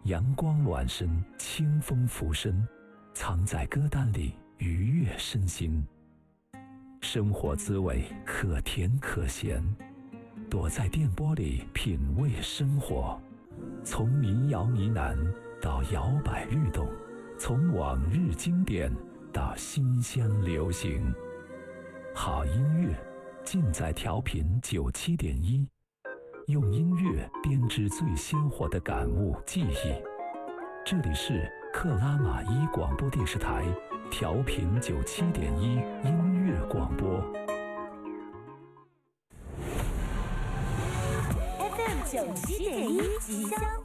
阳光暖身，清风拂身，藏在歌单里愉悦身心。生活滋味可甜可咸，躲在电波里品味生活。从民谣呢喃到摇摆律动，从往日经典到新乡流行。好音乐尽在调频97.1，用音乐编织最鲜活的感悟记忆。这里是克拉玛依广播电视台调频97.1音乐广播。 FM 97.1吉祥。